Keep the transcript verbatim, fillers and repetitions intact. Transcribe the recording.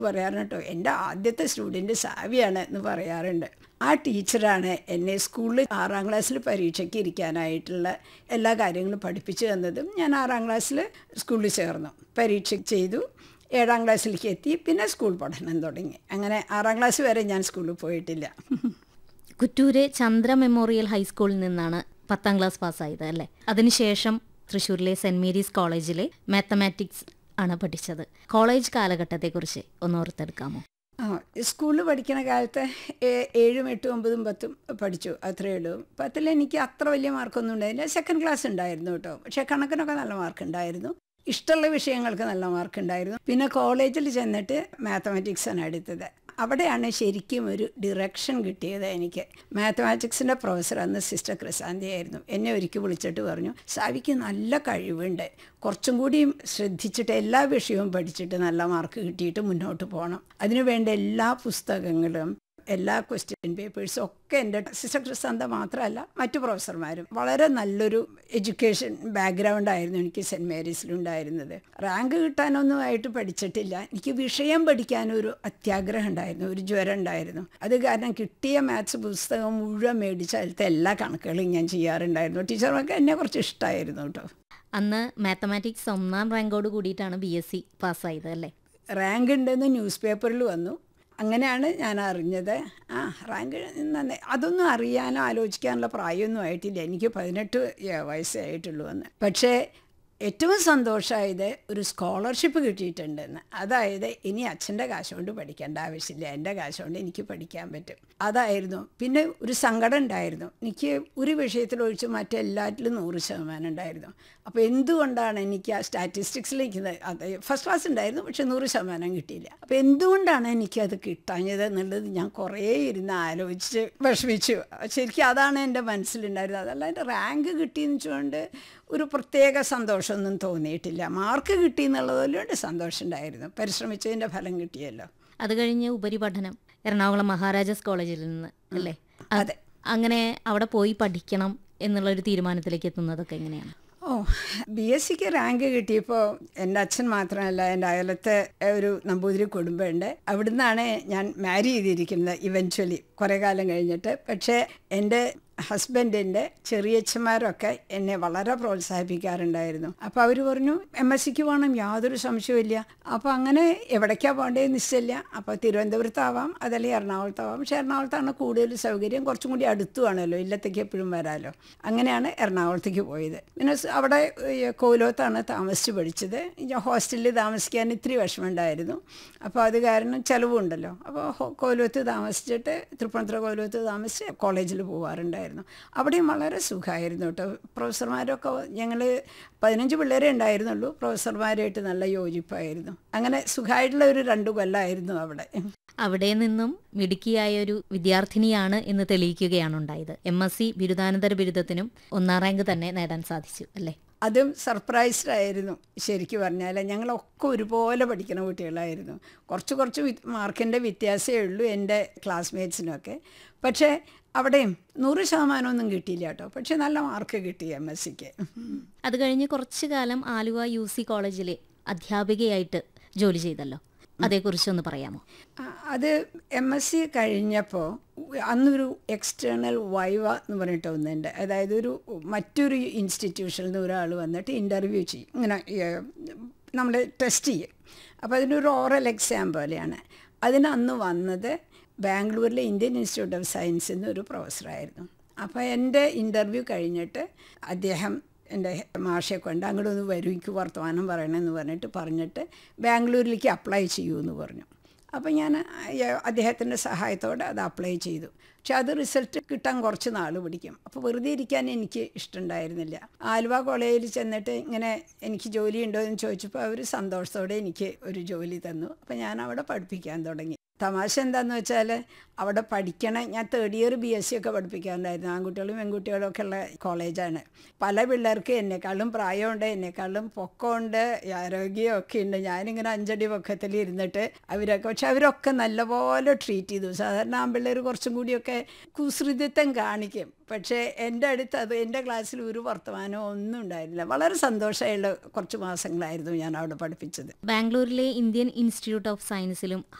പറയാറുണ്ട് കേട്ടോ, എൻ്റെ ആദ്യത്തെ സ്റ്റുഡൻറ്റ് സാവിയാണ് എന്ന് പറയാറുണ്ട്. ആ ടീച്ചറാണ് എന്നെ സ്കൂളിൽ ആറാം ക്ലാസ്സിൽ പരീക്ഷയ്ക്ക് ഇരിക്കാനായിട്ടുള്ള എല്ലാ കാര്യങ്ങളും പഠിപ്പിച്ചു തന്നതും. ഞാൻ ആറാം ക്ലാസ്സിൽ സ്കൂളിൽ ചേർന്നു, പരീക്ഷ ചെയ്തു, ഏഴാം ക്ലാസ്സിലേക്ക് എത്തി, പിന്നെ സ്കൂൾ പഠനം തുടങ്ങി. അങ്ങനെ ആറാം ക്ലാസ് വരെ ഞാൻ സ്കൂളിൽ പോയിട്ടില്ല. കുറ്റൂര് ചന്ദ്ര മെമ്മോറിയൽ ഹൈസ്കൂളിൽ നിന്നാണ് പത്താം ക്ലാസ് പാസ്സായത് അല്ലേ? അതിനുശേഷം തൃശ്ശൂരിലെ സെൻറ് മേരീസ് കോളേജിലെ മാത്തമാറ്റിക്സ് ആണ് പഠിച്ചത്. കോളേജ് കാലഘട്ടത്തെക്കുറിച്ച് ഒന്ന് ഓർത്തെടുക്കാമോ? ആ, സ്കൂളിൽ പഠിക്കുന്ന കാലത്ത് ഏഴും എട്ടും ഒമ്പതും പത്തും പഠിച്ചു, അത്രയേ ഉള്ളൂ. പത്തിൽ എനിക്ക് അത്ര വലിയ മാർക്കൊന്നും ഉണ്ടായില്ല. സെക്കൻഡ് ക്ലാസ് ഉണ്ടായിരുന്നു കേട്ടോ, പക്ഷേ കണക്കിനൊക്കെ നല്ല മാർക്ക് ഉണ്ടായിരുന്നു. ഇഷ്ടമുള്ള വിഷയങ്ങൾക്ക് നല്ല മാർക്ക് ഉണ്ടായിരുന്നു. പിന്നെ കോളേജിൽ ചെന്നിട്ട് മാത്തമാറ്റിക്സാണ് എടുത്തത്. അവിടെയാണ് ശരിക്കും ഒരു ഡിറക്ഷൻ കിട്ടിയത് എനിക്ക്. മാത്തമാറ്റിക്സിൻ്റെ പ്രൊഫസർ അന്ന് സിസ്റ്റർ ക്രിസാന്തി ആയിരുന്നു. എന്നെ ഒരിക്കൽ വിളിച്ചിട്ട് പറഞ്ഞു, സാവിക്ക് നല്ല കഴിവുണ്ട്, കുറച്ചും കൂടി ശ്രദ്ധിച്ചിട്ട് എല്ലാ വിഷയവും പഠിച്ചിട്ട് നല്ല മാർക്ക് കിട്ടിയിട്ട് മുന്നോട്ട് പോകണം. അതിനു വേണ്ട എല്ലാ പുസ്തകങ്ങളും എല്ലാ ക്വസ്റ്റ്യൻ പേപ്പേഴ്സും ഒക്കെ എൻ്റെ സിസ്റ്റർ ക്രിസാന്ത മാത്രമല്ല മറ്റു പ്രൊഫസർമാരും വളരെ നല്ലൊരു എഡ്യൂക്കേഷൻ ബാക്ക്ഗ്രൗണ്ട് ആയിരുന്നു എനിക്ക് സെൻറ് മേരീസിലുണ്ടായിരുന്നത്. റാങ്ക് കിട്ടാനൊന്നുമായിട്ട് പഠിച്ചിട്ടില്ല, എനിക്ക് വിഷയം പഠിക്കാനൊരു അത്യാഗ്രഹം ഉണ്ടായിരുന്നു, ഒരു ജ്വരം ഉണ്ടായിരുന്നു. അത് കാരണം കിട്ടിയ മാത്സ് പുസ്തകം മുഴുവൻ മേടിച്ച അതിലത്തെ എല്ലാ കണക്കുകളും ഞാൻ ചെയ്യാറുണ്ടായിരുന്നു. ടീച്ചർമാർക്ക് എന്നെ കുറച്ച് ഇഷ്ടമായിരുന്നു കേട്ടോ. അന്ന് മാത്തമാറ്റിക്സ് ഒന്നാം റാങ്കോട് കൂടിയിട്ടാണ് ബി എസ് സി പാസ്സായത് അല്ലേ? റാങ്ക് ഉണ്ടെന്ന് ന്യൂസ് പേപ്പറിൽ വന്നു, അങ്ങനെയാണ് ഞാൻ അറിഞ്ഞത്. ആ റാങ്ക് നന്നെ അതൊന്നും അറിയാനോ ആലോചിക്കാനുള്ള പ്രായമൊന്നും ആയിട്ടില്ല, എനിക്ക് പതിനെട്ട് വയസ്സേ ആയിട്ടുള്ളൂ എന്ന്. പക്ഷേ ഏറ്റവും സന്തോഷമായത് ഒരു സ്കോളർഷിപ്പ് കിട്ടിയിട്ടുണ്ടെന്ന്. അതായത് ഇനി അച്ഛൻ്റെ കാശ് കൊണ്ട് പഠിക്കേണ്ട ആവശ്യമില്ല, എൻ്റെ കാശ് കൊണ്ട് എനിക്ക് പഠിക്കാൻ പറ്റും. അതായിരുന്നു. പിന്നെ ഒരു സങ്കടം ഉണ്ടായിരുന്നു, എനിക്ക് ഒരു വിഷയത്തിലൊഴിച്ച് മറ്റെല്ലാറ്റിലും നൂറ് ശതമാനം ഉണ്ടായിരുന്നു. അപ്പോൾ എന്തുകൊണ്ടാണ് എനിക്ക് ആ സ്റ്റാറ്റിസ്റ്റിക്സിലേക്ക് അത് ഫസ്റ്റ് ക്ലാസ് ഉണ്ടായിരുന്നു, പക്ഷെ നൂറ് ശതമാനം കിട്ടിയില്ല. അപ്പോൾ എന്തുകൊണ്ടാണ് എനിക്കത് കിട്ടാഞ്ഞത് എന്നുള്ളത് ഞാൻ കുറേ ഇരുന്ന് ആലോചിച്ച് വിഷമിച്ചു. ശരിക്കും അതാണ് എൻ്റെ മനസ്സിലുണ്ടായിരുന്നത്. അതല്ല എൻ്റെ റാങ്ക് കിട്ടിയെന്ന് വെച്ചുകൊണ്ട് ഒരു പ്രത്യേക സന്തോഷമൊന്നും തോന്നിയിട്ടില്ല. മാർക്ക് കിട്ടി എന്നുള്ളതുകൊണ്ട് സന്തോഷം ഉണ്ടായിരുന്നു, പരിശ്രമിച്ചതിൻ്റെ ഫലം കിട്ടിയല്ലോ. അത് കഴിഞ്ഞ് ഉപരിപഠനം എറണാകുളം മഹാരാജാസ് കോളേജിൽ നിന്ന് അല്ലേ? അതെ. അങ്ങനെ അവിടെ പോയി പഠിക്കണം എന്നുള്ളൊരു തീരുമാനത്തിലേക്ക് എത്തുന്നതൊക്കെ എങ്ങനെയാണ്? ഓ, ബി എസ് സിക്ക് റാങ്ക് കിട്ടിയപ്പോൾ എൻ്റെ അച്ഛൻ മാത്രമല്ല, എൻ്റെ അയലത്തെ ഒരു നമ്പൂതിരി കുടുംബമുണ്ട്, അവിടുന്നാണ് ഞാൻ മാരി ചെയ്തിരിക്കുന്നത് ഇവൻച്വലി കുറേ കാലം കഴിഞ്ഞിട്ട്. പക്ഷേ എൻ്റെ ഹസ്ബൻഡിൻ്റെ ചെറിയച്ഛന്മാരൊക്കെ എന്നെ വളരെ പ്രോത്സാഹിപ്പിക്കാറുണ്ടായിരുന്നു. അപ്പോൾ അവർ പറഞ്ഞു എം എസ് സിക്ക് പോകണം, യാതൊരു സംശയമില്ല. അപ്പോൾ അങ്ങനെ എവിടേക്കാണ് പോകേണ്ടതെന്ന് നിശ്ചയില്ല. അപ്പോൾ തിരുവനന്തപുരത്താവാം, അതല്ലെങ്കിൽ എറണാകുളത്താവാം. പക്ഷേ എറണാകുളത്താണ് കൂടുതൽ സൗകര്യം, കുറച്ചും കൂടി അടുത്തുവാണല്ലോ, ഇല്ലത്തേക്ക് എപ്പോഴും വരാമല്ലോ. അങ്ങനെയാണ് എറണാകുളത്തേക്ക് പോയത്. പിന്നെ അവിടെ കോവിലോത്താണ് താമസിച്ച് പഠിച്ചത്. ഹോസ്റ്റലിൽ താമസിക്കാൻ ഇത്തിരി വിഷമമുണ്ടായിരുന്നു, അപ്പോൾ അത് കാരണം ചിലവുണ്ടല്ലോ. അപ്പോൾ കോവിലോത്ത് താമസിച്ചിട്ട് തൃപ്പൂണിത്തുറ കോവിലോത്ത് താമസിച്ച് കോളേജിൽ പോകാറുണ്ടായിരുന്നു. അവിടെയും വളരെ സുഖമായിരുന്നു കേട്ടോ. പ്രൊഫസർമാരൊക്കെ ഞങ്ങൾ പതിനഞ്ച് പിള്ളേരെ ഉണ്ടായിരുന്നുള്ളൂ, പ്രൊഫസർമാരായിട്ട് നല്ല യോജിപ്പായിരുന്നു. അങ്ങനെ സുഖമായിട്ടുള്ള ഒരു രണ്ടു കൊല്ലമായിരുന്നു അവിടെ. അവിടെ നിന്നും മിടുക്കിയായ ഒരു വിദ്യാർത്ഥിനിയാണ് എന്ന് തെളിയിക്കുകയാണ് ഉണ്ടായത്. എം എസ് സി ബിരുദാനന്തര ബിരുദത്തിനും ഒന്നാം റാങ്ക് തന്നെ നേടാൻ സാധിച്ചു അല്ലേ? അതും സർപ്രൈസ്ഡ് ആയിരുന്നു ശരിക്കും പറഞ്ഞാൽ. ഞങ്ങളൊക്കെ ഒരുപോലെ പഠിക്കുന്ന കുട്ടികളായിരുന്നു. കുറച്ച് കുറച്ച് മാർക്കിൻ്റെ വ്യത്യാസമേ ഉള്ളൂ എൻ്റെ ക്ലാസ്മേറ്റ്സിനൊക്കെ. പക്ഷേ അവിടെയും നൂറ് ശതമാനമൊന്നും കിട്ടിയില്ല കേട്ടോ, പക്ഷെ നല്ല മാർക്ക് കിട്ടി എം എസ് സിക്ക്. അത് കഴിഞ്ഞ് കുറച്ചു കാലം ആലുവ യു സി കോളേജിലെ അധ്യാപികയായിട്ട് ജോലി ചെയ്തല്ലോ, അതേക്കുറിച്ചൊന്ന് പറയാമോ? അത് എം എസ് സി കഴിഞ്ഞപ്പോൾ അന്നൊരു എക്സ്റ്റേണൽ വൈവ എന്ന് പറഞ്ഞിട്ട് ഒന്നുണ്ട്. അതായത് ഒരു മറ്റൊരു ഇൻസ്റ്റിറ്റ്യൂഷനിൽ നിന്ന് ഒരാൾ വന്നിട്ട് ഇൻ്റർവ്യൂ ചെയ്യും, ഇങ്ങനെ നമ്മൾ ടെസ്റ്റ് ചെയ്യും. അപ്പോൾ അതിനൊരു ഓറൽ എക്സാം പോലെയാണ്. അതിന് അന്ന് വന്നത് ബാംഗ്ലൂരിലെ ഇന്ത്യൻ ഇൻസ്റ്റിറ്റ്യൂട്ട് ഓഫ് സയൻസിൽ നിന്ന് ഒരു പ്രൊഫസറായിരുന്നു. അപ്പോൾ എൻ്റെ ഇൻ്റർവ്യൂ കഴിഞ്ഞിട്ട് അദ്ദേഹം എൻ്റെ മാഷെ കൊണ്ട് അങ്ങോട്ട് ഒന്ന് വരൂ, എനിക്ക് വർത്തമാനം പറയണമെന്ന് പറഞ്ഞിട്ട് പറഞ്ഞിട്ട് ബാംഗ്ലൂരിലേക്ക് അപ്ലൈ ചെയ്യൂ എന്ന് പറഞ്ഞു. അപ്പോൾ ഞാൻ അദ്ദേഹത്തിൻ്റെ സഹായത്തോടെ അത് അപ്ലൈ ചെയ്തു. പക്ഷെ അത് റിസൾട്ട് കിട്ടാൻ കുറച്ച് നാൾ പിടിക്കും. അപ്പോൾ വെറുതെ ഇരിക്കാൻ എനിക്ക് ഇഷ്ടമുണ്ടായിരുന്നില്ല. ആലുവ കോളേജിൽ ചെന്നിട്ട് ഇങ്ങനെ എനിക്ക് ജോലി ഉണ്ടോ എന്ന് ചോദിച്ചപ്പോൾ അവർ സന്തോഷത്തോടെ എനിക്ക് ഒരു ജോലി തന്നു. അപ്പോൾ ഞാൻ അവിടെ പഠിപ്പിക്കാൻ തുടങ്ങി. തമാശ എന്താണെന്ന് വെച്ചാൽ അവിടെ പഠിക്കണ ഞാൻ third year B S C ഒക്കെ പഠിപ്പിക്കാറുണ്ടായിരുന്നു. ആൺകുട്ടികളും പെൺകുട്ടികളും ഒക്കെ ഉള്ള കോളേജാണ്. പല പിള്ളേർക്ക് എന്നെക്കാളും പ്രായമുണ്ട്, എന്നെക്കാളും പൊക്കമുണ്ട്, ആരോഗ്യമൊക്കെ ഉണ്ട്. ഞാനിങ്ങനെ അഞ്ചടി പൊക്കത്തിൽ ഇരുന്നിട്ട് അവരൊക്കെ, പക്ഷെ അവരൊക്കെ നല്ലപോലെ ട്രീറ്റ് ചെയ്തു. സാധാരണ ആൺപിള്ളേർ കുറച്ചും കൂടിയൊക്കെ കുസൃതിത്വം കാണിക്കും. പക്ഷേ എൻ്റെ അടുത്ത് അത് എൻ്റെ ക്ലാസ്സിൽ ഒരു വർത്തമാനവും ഒന്നും ഉണ്ടായിരുന്നില്ല. വളരെ സന്തോഷമായുള്ള കുറച്ച് മാസങ്ങളായിരുന്നു ഞാൻ അവിടെ പഠിപ്പിച്ചത്. ബാംഗ്ലൂരിലെ ഇന്ത്യൻ ഇൻസ്റ്റിറ്റ്യൂട്ട് ഓഫ് സയൻസിലും